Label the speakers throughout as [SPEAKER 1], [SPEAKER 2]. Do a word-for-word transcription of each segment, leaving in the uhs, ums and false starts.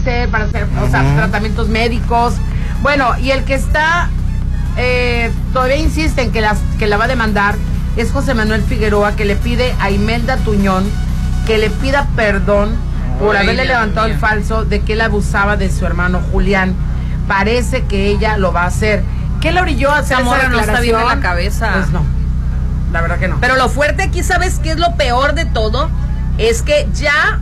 [SPEAKER 1] cáncer, para hacer, uh-huh. o sea, tratamientos médicos. Bueno, y el que está, eh, todavía insiste en que, las, que la va a demandar es José Manuel Figueroa, que le pide a Imelda Tuñón que le pida perdón por Ay, haberle levantado mía. el falso de que él abusaba de su hermano Julián. Parece que ella lo va a hacer. ¿Qué le orilló a hacer esa declaración?
[SPEAKER 2] No está bien en la cabeza.
[SPEAKER 1] Pues no, la verdad que no.
[SPEAKER 2] Pero lo fuerte aquí, ¿sabes qué es lo peor de todo? Es que ya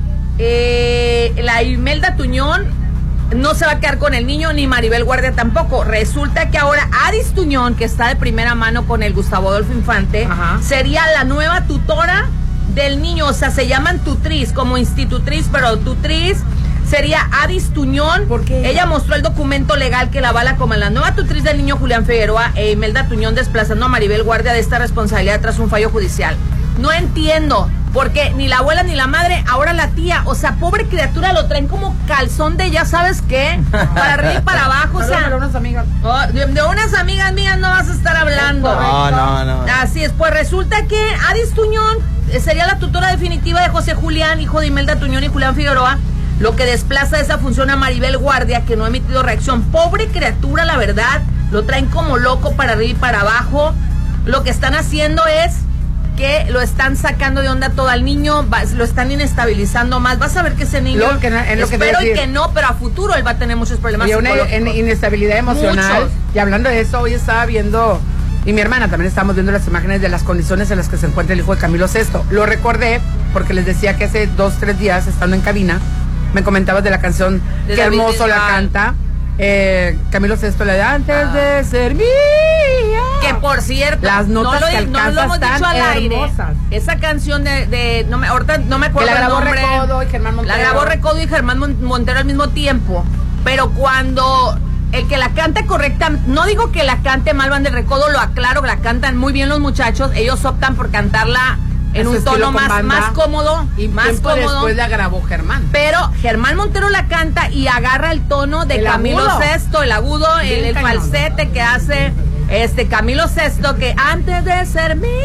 [SPEAKER 2] eh, la Imelda Tuñón no se va a quedar con el niño, ni Maribel Guardia tampoco. Resulta que ahora Adis Tuñón, que está de primera mano con el Gustavo Adolfo Infante, Ajá. sería la nueva tutora del niño. O sea, se llaman tutriz, como institutriz, pero tutriz sería Adis Tuñón.
[SPEAKER 1] ¿Por qué?
[SPEAKER 2] Ella mostró el documento legal que la avala como la nueva tutriz del niño Julián Figueroa e Imelda Tuñón, desplazando a Maribel Guardia de esta responsabilidad tras un fallo judicial. No entiendo, porque ni la abuela ni la madre, ahora la tía, o sea, pobre criatura, lo traen como calzón de ya sabes qué, para arriba y para abajo, o sea,
[SPEAKER 1] de unas amigas.
[SPEAKER 2] Oh, de, de unas amigas mías no vas a estar hablando.
[SPEAKER 3] No, no, no.
[SPEAKER 2] Así es, pues resulta que Adis Tuñón sería la tutora definitiva de José Julián, hijo de Imelda Tuñón y Julián Figueroa, lo que desplaza esa función a Maribel Guardia, que no ha emitido reacción. Pobre criatura, la verdad, lo traen como loco para arriba y para abajo. Lo que están haciendo es que lo están sacando de onda todo al niño, va, lo están inestabilizando más. Vas a ver que ese niño,
[SPEAKER 1] lo que no, es lo
[SPEAKER 2] espero
[SPEAKER 1] que
[SPEAKER 2] y que no, pero a futuro él va a tener muchos problemas
[SPEAKER 1] y una
[SPEAKER 2] psicológicos.
[SPEAKER 1] En, inestabilidad emocional. Muchos. Y hablando de eso, hoy estaba viendo, y mi hermana también estábamos viendo las imágenes de las condiciones en las que se encuentra el hijo de Camilo Sesto. Lo recordé porque les decía que hace dos, tres días, estando en cabina, me comentabas de la canción de Qué David hermoso Bisbal. La canta. Eh, Camilo Sesto le da antes ah. de ser mía.
[SPEAKER 2] Que por cierto,
[SPEAKER 1] las notas
[SPEAKER 2] no lo,
[SPEAKER 1] que
[SPEAKER 2] no lo hemos dicho al aire. Esa canción de, de no me, ahorita no me acuerdo
[SPEAKER 1] que la grabó
[SPEAKER 2] el nombre.
[SPEAKER 1] Recodo y Germán Montero.
[SPEAKER 2] La grabó Recodo y Germán Montero al mismo tiempo. Pero cuando el que la canta correcta, no digo que la cante mal Van del Recodo, lo aclaro, la cantan muy bien los muchachos. Ellos optan por cantarla en un tono más, más cómodo
[SPEAKER 1] y
[SPEAKER 2] más cómodo.
[SPEAKER 1] Después la grabó Germán.
[SPEAKER 2] Pero Germán Montero la canta y agarra el tono de el Camilo agudo. Sesto, el agudo, el, el falsete que hace este Camilo Sesto, que antes de ser mía,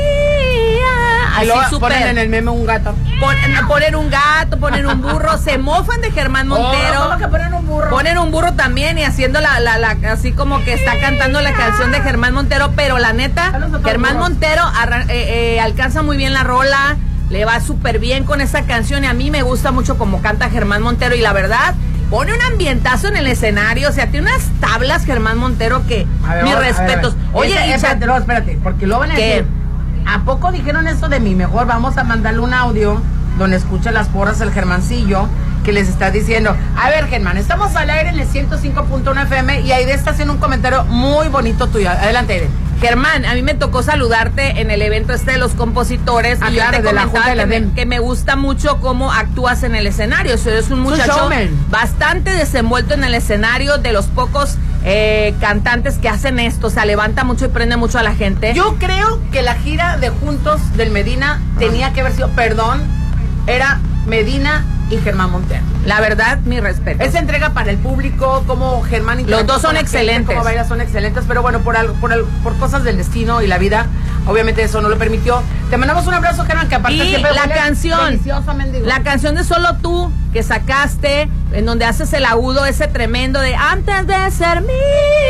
[SPEAKER 2] así super,
[SPEAKER 1] ponen en el meme un gato.
[SPEAKER 2] Pon, ponen un gato, ponen un burro, se mofan de Germán Montero.
[SPEAKER 1] Oh, ¿cómo que ponen un burro?
[SPEAKER 2] Ponen un burro también y haciendo la, la, la así como que está cantando la canción de Germán Montero, pero la neta, Germán Montero arra, eh, eh, alcanza muy bien la rola, le va súper bien con esa canción y a mí me gusta mucho como canta Germán Montero y la verdad, pone un ambientazo en el escenario, o sea, tiene unas tablas Germán Montero que, ver, mis respetos.
[SPEAKER 1] A ver, a ver. Oye, Esa, espérate, no, espérate, porque lo van a decir, ¿a poco dijeron esto de mí? Mejor vamos a mandarle un audio donde escucha las porras el Germancillo, que les está diciendo, a ver, Germán, estamos al aire en el ciento cinco punto uno F M y Aide está haciendo un comentario muy bonito tuyo. Adelante, Aide.
[SPEAKER 2] Germán, a mí me tocó saludarte en el evento este de los compositores
[SPEAKER 1] ah,
[SPEAKER 2] y
[SPEAKER 1] claro,
[SPEAKER 2] yo te comentaba que me, que me gusta mucho cómo actúas en el escenario. O sea, eres un muchacho bastante desenvuelto en el escenario, de los pocos eh, cantantes que hacen esto. O sea, levanta mucho y prende mucho a la gente.
[SPEAKER 1] Yo creo que la gira de Juntos del Medina tenía ah. que haber sido, perdón, era Medina y Germán Montero.
[SPEAKER 2] La verdad, mi respeto.
[SPEAKER 1] Esa entrega para el público, como Germán y
[SPEAKER 2] los dos son excelentes.
[SPEAKER 1] Como bailas son excelentes, pero bueno, por algo, por, algo, por cosas del destino y la vida, obviamente eso no lo permitió. Te mandamos un abrazo, Germán, que aparte
[SPEAKER 2] y
[SPEAKER 1] siempre
[SPEAKER 2] la canción, la canción de Solo Tú que sacaste, en donde haces el agudo ese tremendo de antes de ser mía.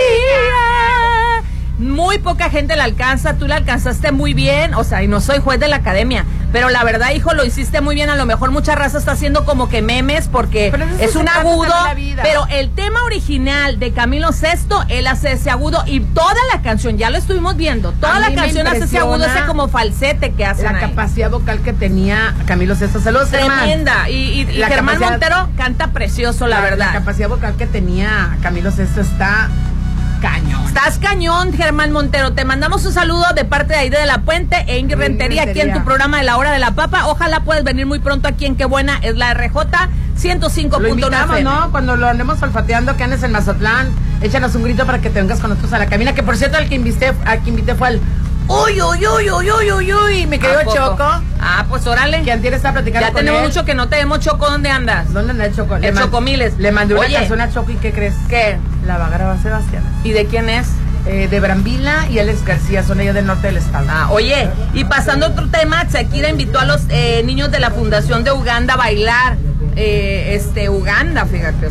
[SPEAKER 2] Muy poca gente la alcanza, tú la alcanzaste muy bien, o sea, y no soy juez de la academia, pero la verdad, hijo, lo hiciste muy bien. A lo mejor mucha raza está haciendo como que memes porque es un agudo, pero el tema original de Camilo Sesto, él hace ese agudo y toda la canción, ya lo estuvimos viendo, toda la canción hace ese agudo, ese como falsete que hace.
[SPEAKER 1] La ahí. capacidad vocal que tenía Camilo Sesto, saludos,
[SPEAKER 2] tremenda, Germán. y, y, y Germán Montero canta precioso, la, la verdad.
[SPEAKER 1] La capacidad vocal que tenía Camilo Sesto está cañón.
[SPEAKER 2] Estás cañón, Germán Montero. Te mandamos un saludo de parte de Aide de la Puente e Ingrid Rentería aquí en tu programa de La Hora de la Papa. Ojalá puedas venir muy pronto aquí en Qué Buena es la R J ciento cinco punto nueve.
[SPEAKER 1] ¿No? Cuando lo andemos olfateando que andes en Mazatlán, échanos un grito para que te vengas con nosotros a la cabina, que por cierto al que invité, al que invité fue al uy, uy, uy, uy, uy, uy, uy, me quedó Choco.
[SPEAKER 2] Ah, pues órale.
[SPEAKER 1] Que antier está platicando
[SPEAKER 2] Ya
[SPEAKER 1] con
[SPEAKER 2] tenemos
[SPEAKER 1] él.
[SPEAKER 2] mucho que no tenemos, Choco, ¿dónde andas?
[SPEAKER 1] ¿Dónde anda el Choco?
[SPEAKER 2] El Chocomiles.
[SPEAKER 1] Le mandé una
[SPEAKER 2] Oye,
[SPEAKER 1] canción a Choco y ¿qué crees?
[SPEAKER 2] ¿Qué?
[SPEAKER 1] La va a grabar Sebastián.
[SPEAKER 2] ¿Y de quién es?
[SPEAKER 1] Eh, de Brambila y Alex García, son ellos del norte del estado.
[SPEAKER 2] Ah, oye, y pasando a otro tema, Shakira invitó a los eh, niños de la Fundación de Uganda a bailar. Eh, este, Uganda, fíjate, o sea.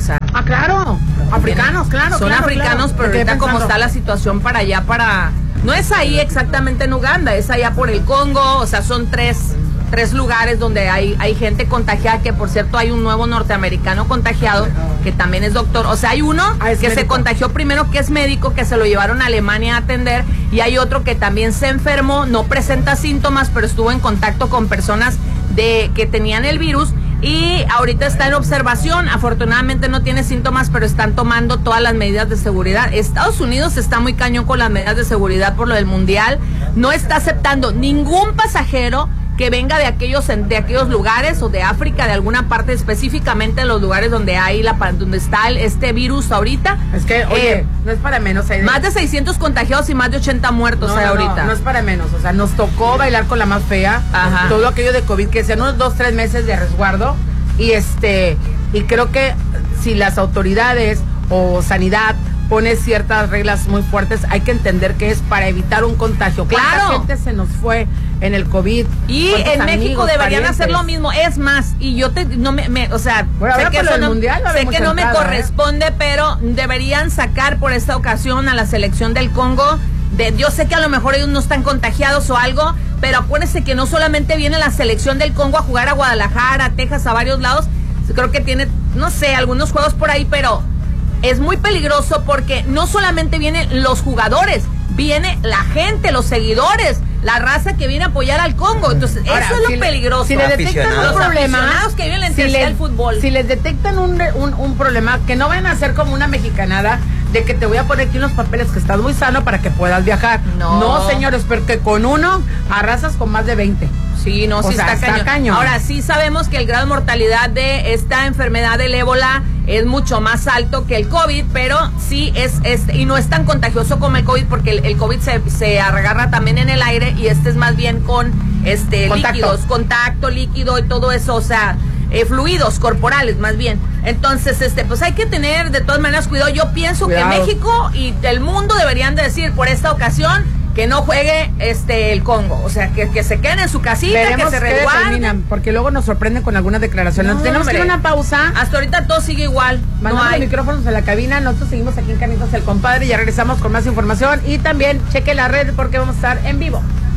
[SPEAKER 1] claro. Africanos, claro.
[SPEAKER 2] Son
[SPEAKER 1] claro,
[SPEAKER 2] africanos,
[SPEAKER 1] claro.
[SPEAKER 2] pero ahorita como está la situación para allá, para... No es ahí exactamente en Uganda, es allá por el Congo, o sea, son tres... tres lugares donde hay, hay gente contagiada, que por cierto hay un nuevo norteamericano contagiado, que también es doctor, o sea, hay uno ah, que médico. Se contagió primero, que es médico, que se lo llevaron a Alemania a atender, y hay otro que también se enfermó, no presenta síntomas, pero estuvo en contacto con personas de que tenían el virus, y ahorita está en observación. Afortunadamente no tiene síntomas, pero están tomando todas las medidas de seguridad. Estados Unidos está muy cañón con las medidas de seguridad por lo del mundial, no está aceptando ningún pasajero que venga de aquellos de aquellos lugares o de África, de alguna parte, específicamente los lugares donde hay la donde está el, este virus ahorita.
[SPEAKER 1] Es que, oye, eh, no es para menos. Hay
[SPEAKER 2] más de seiscientos contagiados y más de ochenta muertos
[SPEAKER 1] no,
[SPEAKER 2] hay
[SPEAKER 1] no,
[SPEAKER 2] ahorita.
[SPEAKER 1] No, no es para menos, o sea, nos tocó bailar con la más fea. Ajá. Todo aquello de COVID, que sean unos dos, tres meses de resguardo, y este, y creo que si las autoridades o sanidad pone ciertas reglas muy fuertes, hay que entender que es para evitar un contagio. ¿Cuánta
[SPEAKER 2] claro.
[SPEAKER 1] gente se nos fue en el COVID?
[SPEAKER 2] Y en México amigos, deberían parientes? Hacer lo mismo. Es más, y yo te, no me, me o sea,
[SPEAKER 1] bueno,
[SPEAKER 2] sé que, eso no,
[SPEAKER 1] mundial,
[SPEAKER 2] sé que no me
[SPEAKER 1] entrada,
[SPEAKER 2] corresponde, ¿eh? Pero deberían sacar por esta ocasión a la selección del Congo. De, yo sé que a lo mejor ellos no están contagiados o algo, pero acuérdense que no solamente viene la selección del Congo a jugar a Guadalajara, a Texas, a varios lados. Creo que tiene, no sé, algunos juegos por ahí, pero es muy peligroso porque no solamente vienen los jugadores, viene la gente, los seguidores, la raza que viene a apoyar al Congo. Entonces, ahora, eso es
[SPEAKER 1] si
[SPEAKER 2] lo peligroso.
[SPEAKER 1] Si le detectan un
[SPEAKER 2] los
[SPEAKER 1] problema,
[SPEAKER 2] que viven en
[SPEAKER 1] si, le,
[SPEAKER 2] el fútbol.
[SPEAKER 1] si les detectan un, un, un problema, que no vayan a hacer como una mexicanada de que te voy a poner aquí unos papeles que estás muy sano para que puedas viajar. No, no señores, porque con uno arrasas con más de veinte.
[SPEAKER 2] Sí, no, sí está, está, cañón. está cañón. Ahora, sí sabemos que el grado de mortalidad de esta enfermedad del ébola es mucho más alto que el COVID, pero sí es, es y no es tan contagioso como el COVID, porque el, el COVID se, se agarra también en el aire, y este es más bien con este contacto. líquidos, contacto, líquido y todo eso, o sea, eh, fluidos corporales más bien. Entonces, este, pues hay que tener de todas maneras cuidado. Yo pienso cuidado. que México y el mundo deberían de decir por esta ocasión que no juegue este el Congo, o sea, que, que se queden en su casita,
[SPEAKER 1] veremos
[SPEAKER 2] que se resguarden,
[SPEAKER 1] porque luego nos sorprenden con algunas declaraciones. No, tenemos hombre. que ir a una pausa.
[SPEAKER 2] Hasta ahorita todo sigue igual.
[SPEAKER 1] Mandamos no los micrófonos a la cabina, nosotros seguimos aquí en Carnitas el Compadre, ya regresamos con más información, y también cheque la red porque vamos a estar en vivo.